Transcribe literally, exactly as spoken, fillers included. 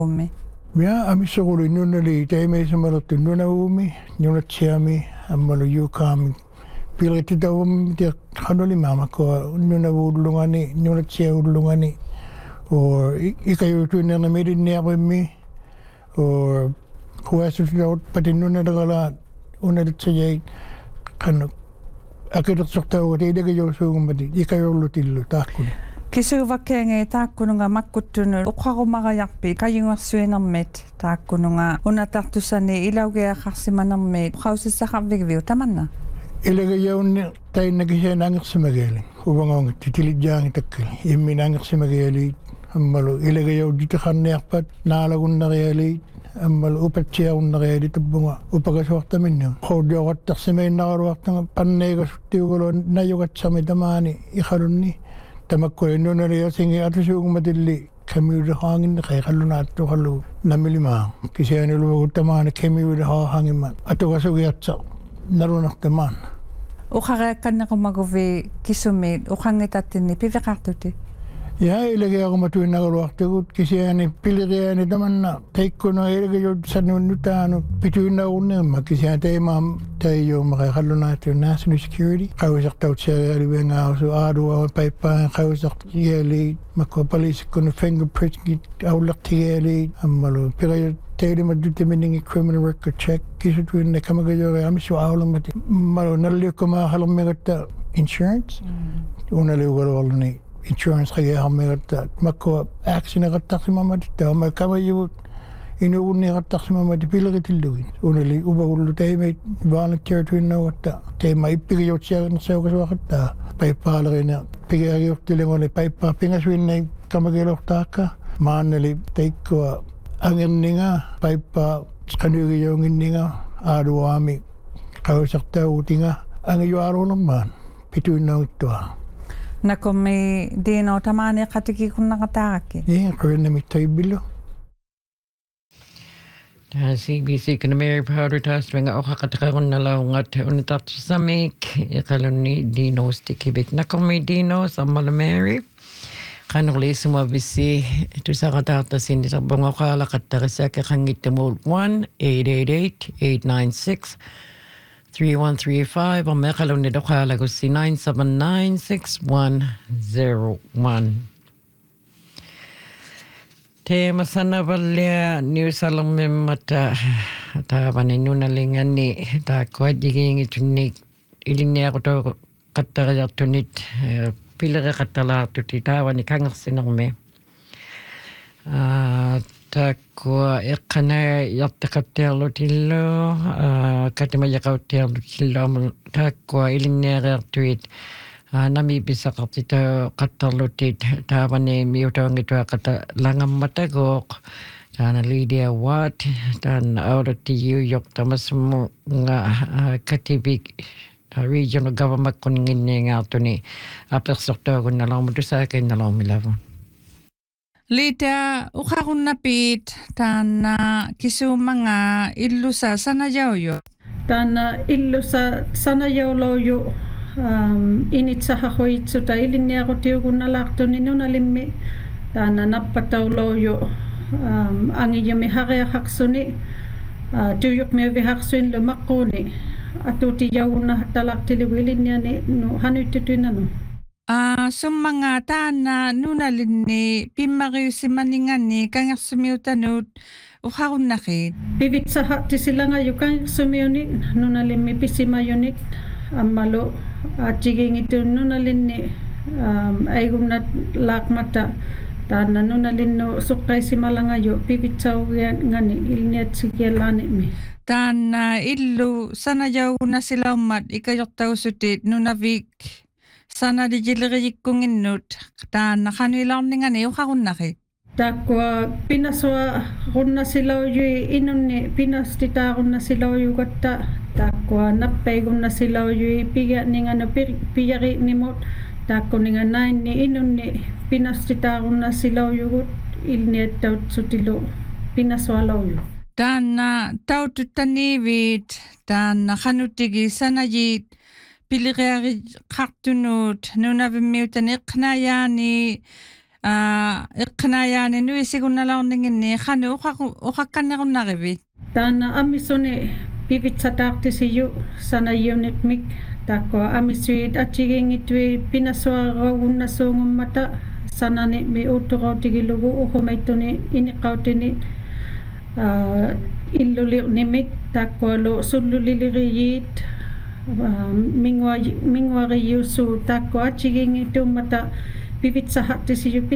Umi. Mia amisogulu nunali taimeisamalattu nunaumi nunatsiami ammalu yukami pilitidawum dia kanuli mama ko nunavullungani nunatsiaullungani or ikayutu nana midinniaqimmi or huasutut patinunadagala unaditsayai kan akidersortaugat idagajousuugummati ikayullutillu taakkuni. Kisuvakeenge taakkununga makkuttunu uqarumarajarpi kayungersuinarmit taakkununga unatartusani ilaugeaqarsimanarmit qausissaqarvigviu tamanna ilagayaunni tainnakisianaangersimageeli uvangaunga titilijaangi takkali imminaangersimageeli ammalu ilagayauditiqarniarpat naalagunnariali ammalu upatsiagunnariali tabbunga upagasuartaminnu qawdioqattarsimainnaqaluartanga panneegasuttiugulu najugatsami tamaani iqalunni tamakko nunali asingi atusuugumatilli community haangin qayqalluna attuqallu namilima kisianilu tamaani community haangimma atugasugiatsa narunartamaan uqareakkannequmaguvi kisumit uqangitattinni piveqartuti yaa ilagiaqumatuinnagaluartugut kisiani piliriani tamanna taikkuna ilagiyut sannunnutaanu pituinnagunnimma kisiani taimaam taiyuuma qayqallunaatu national security qausartautsiaalivengaausu aadua paippaan qausartigiali makko poliisikkunu fingerprint aullartigiali ammalu pirayut taidimaddutiminingi criminal record check kisutuinna kamagayoga amisu aulammati malu nalliukkuma halammigatta insurance unaliugaluarluni insurance qagiaqarmigatta makko accident-qattaqsimamatitta ama kamayivut inuunniqattaqsimamati pileritillugi unali ubagullu taimait volunteer tuinnaugatta taima ippigiyutsiagernersaugasуақатта paippaaleqina pigiagiurtilinguli paippaa pingasuinnai kamagiluortaakka maannali taikkua angerninga paippaa qanugiyoonginninga aaluaami qausartauutinga angijuaruunermaan pituinnaugittua nakomi dino tamani qatiki kunnaqataaqki ee qurinamitaibillu C B C Kanamiri Powder Winga Oxaqataqarunnalaungat unitartusamik iqalunni dinos tikibik nakomi dinos ammalameri qanorliisuma bisi tusaqataartasinni sarbungoqaalaqattarissaaki qanngittamul one eight eight eight eight nine six three one three five or meqalunni doqaalagusi nine seven nine six one zero one. Tema sana valia New Salomimata taavani nunalingani taakkuajjigiingi tunni ilinniaqutu qattariartunit pilereqattalaartuti taavani kangersinermi taakkua eqqana yartaqattiarlutillu katimajaqauttiarlutillu taakkua ilinniareertuit nami pisaqartita qattarlutit taavani miutaungitua qata langammatagoq taana Lydia Watt taan auratiyu yoqtamasmu nga katibik regional government kunninginniingaartuni apersortaagunnalaumutusaakinnalaumilavu Lita uqarunnapit taana kisuumanga illusa sanajauyo taana illusa sanajauloyu um initsahahoitsuta ilinniaqutiugunnalaartuni nunalimmi taana nappatauloyu um angiyumi hariaqaqsuni tuyuqmiuvihaqsuinlu maqquni atutiyaunna talaqtiligu ilinniani nu hanuittutuinanu Ah, summanga taana nunalinni pimmariusimaningani kangersumiutanut uqarunnaqit pivitsaha tisilanga kangersumiuni nunalimmi pisimayunit ammalu atjigingitun nunalinni um, aigunnat laaqmata taana nunalinnu suqqaisimalangayu pivitsaugiangani ilniatsigialaanimi taana illu sanajaugunasilaummat ikajortausutit nunavik sanadijileriikkunginnut taana qanuilaarningani uqarunnaqit takkua pinasua qunnasilaujui inunni pinastitaaqunnasilaujugatta takkua nappaigunnasilaujui pigianinganu piyari nimut takkuninga nainni inunni pinastitaaqunnasilaujugut ilniattautsutilu pinasualauju taana taututaniivit taana qanutigi sanajit piliqeari qartunut nunavimmiutan iqnayaani Ah, iqnayaani nuisigunalaorninginni qani uqaqu uqaqqannequnnaqivit. Tana amisone pipitsataartisiyu sanayunikmik takwa amisuit achigingitui pinasuaraugunnasuungummata sanani mi utuqautigilugu uhumaituni iniqautini illuliqnimik takwa lo sulluliliriyiit mingwa mingwariyusu takwa achigingitummata pipitsahattisiyu